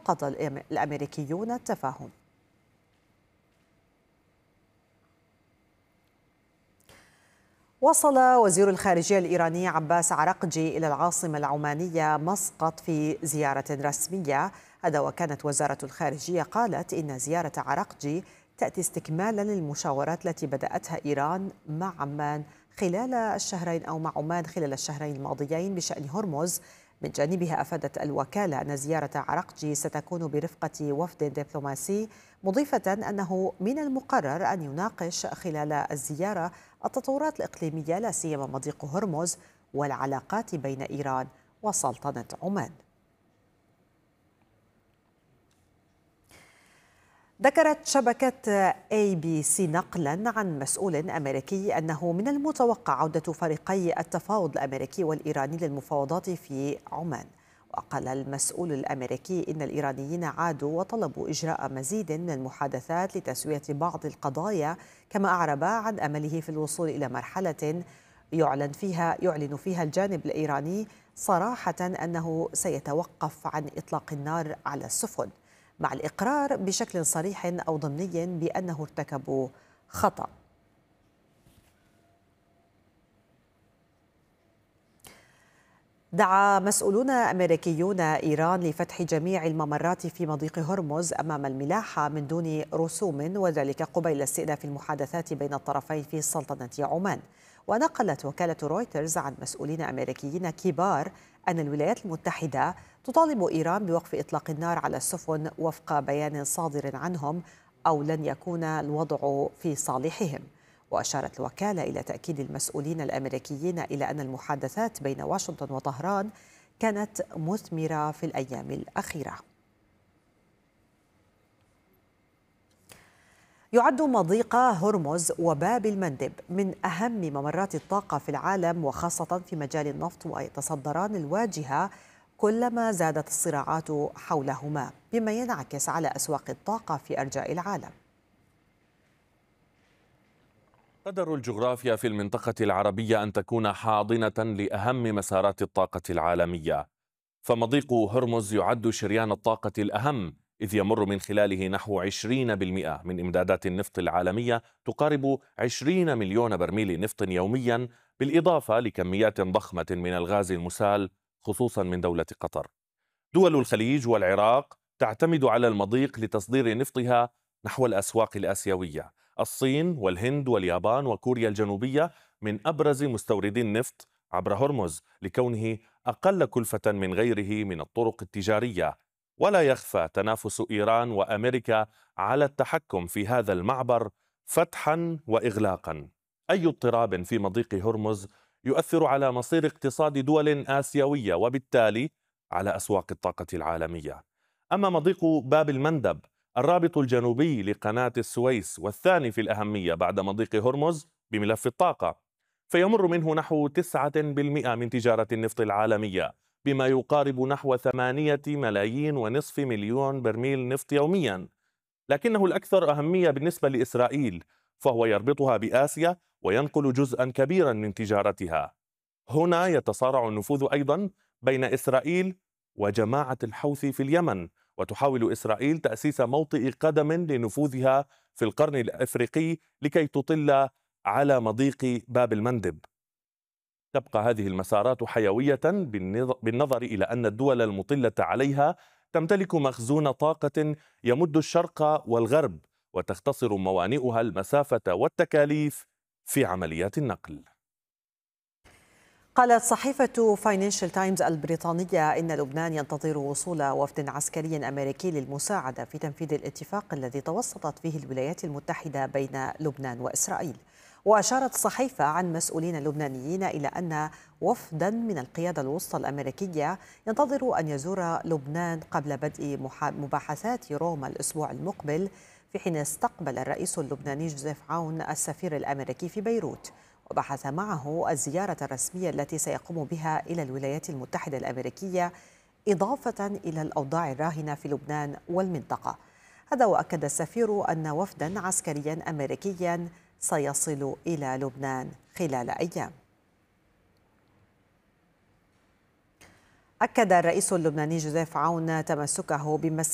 فقد الأمريكيون التفاهم. وصل وزير الخارجية الإيراني عباس عراقجي إلى العاصمة العمانية مسقط في زيارة رسمية. هذا وكانت وزارة الخارجية قالت إن زيارة عراقجي تأتي استكمالا للمشاورات التي بدأتها إيران مع عمان مع عمان خلال الشهرين الماضيين بشأن هرمز. من جانبها أفادت الوكالة أن زيارة عراقجي ستكون برفقة وفد دبلوماسي، مضيفة أنه من المقرر أن يناقش خلال الزيارة التطورات الإقليمية لا سيما مضيق هرمز والعلاقات بين إيران وسلطنة عمان. ذكرت شبكة ABC نقلا عن مسؤول أمريكي أنه من المتوقع عودة فريقي التفاوض الأمريكي والإيراني للمفاوضات في عمان. وقال المسؤول الأمريكي إن الإيرانيين عادوا وطلبوا إجراء مزيد من المحادثات لتسوية بعض القضايا، كما أعرب عن أمله في الوصول إلى مرحلة يعلن فيها الجانب الإيراني صراحة أنه سيتوقف عن إطلاق النار على السفن، مع الإقرار بشكل صريح أو ضمني بأنه ارتكبوا خطأ. دعا مسؤولون أمريكيون إيران لفتح جميع الممرات في مضيق هرمز أمام الملاحة من دون رسوم، وذلك قبيل استئناف المحادثات بين الطرفين في سلطنة عمان. ونقلت وكالة رويترز عن مسؤولين أمريكيين كبار أن الولايات المتحدة تطالب إيران بوقف إطلاق النار على السفن وفق بيان صادر عنهم، أو لن يكون الوضع في صالحهم. وأشارت الوكالة إلى تأكيد المسؤولين الأمريكيين إلى أن المحادثات بين واشنطن وطهران كانت مثمرة في الأيام الأخيرة. يعد مضيق هرمز وباب المندب من أهم ممرات الطاقة في العالم، وخاصة في مجال النفط، ويتصدران الواجهة كلما زادت الصراعات حولهما، بما ينعكس على أسواق الطاقة في أرجاء العالم. قدر الجغرافيا في المنطقة العربية أن تكون حاضنة لأهم مسارات الطاقة العالمية، فمضيق هرمز يعد شريان الطاقة الأهم، إذ يمر من خلاله نحو 20% من إمدادات النفط العالمية، تقارب 20 مليون برميل نفط يوميا، بالإضافة لكميات ضخمة من الغاز المسال خصوصا من دولة قطر. دول الخليج والعراق تعتمد على المضيق لتصدير نفطها نحو الأسواق الآسيوية. الصين والهند واليابان وكوريا الجنوبية من أبرز مستوردي النفط عبر هرمز، لكونه أقل كلفة من غيره من الطرق التجارية. ولا يخفى تنافس إيران وأمريكا على التحكم في هذا المعبر فتحا وإغلاقا. أي اضطراب في مضيق هرمز يؤثر على مصير اقتصاد دول آسيوية، وبالتالي على أسواق الطاقة العالمية. أما مضيق باب المندب الرابط الجنوبي لقناة السويس والثاني في الأهمية بعد مضيق هرمز بملف الطاقة، فيمر منه نحو 9% من تجارة النفط العالمية، بما يقارب نحو 8.5 مليون برميل نفط يوميا. لكنه الأكثر أهمية بالنسبة لإسرائيل، فهو يربطها بآسيا وينقل جزءا كبيرا من تجارتها. هنا يتصارع النفوذ أيضا بين إسرائيل وجماعة الحوثي في اليمن، وتحاول إسرائيل تأسيس موطئ قدم لنفوذها في القرن الأفريقي لكي تطل على مضيق باب المندب. تبقى هذه المسارات حيوية بالنظر إلى أن الدول المطلة عليها تمتلك مخزون طاقة يمد الشرق والغرب، وتختصر موانئها المسافة والتكاليف في عمليات النقل. قالت صحيفة فاينانشال تايمز البريطانية إن لبنان ينتظر وصول وفد عسكري أمريكي للمساعدة في تنفيذ الاتفاق الذي توسطت فيه الولايات المتحدة بين لبنان وإسرائيل. وأشارت الصحيفة عن مسؤولين لبنانيين إلى أن وفدا من القيادة الوسطى الأمريكية ينتظر أن يزور لبنان قبل بدء مباحثات روما الأسبوع المقبل، في حين استقبل الرئيس اللبناني جوزيف عون السفير الأمريكي في بيروت، وبحث معه الزيارة الرسمية التي سيقوم بها إلى الولايات المتحدة الأمريكية، إضافة إلى الأوضاع الراهنة في لبنان والمنطقة. هذا وأكد السفير أن وفدا عسكريا أمريكيا سيصل إلى لبنان خلال أيام. أكد الرئيس اللبناني جوزيف عون تمسكه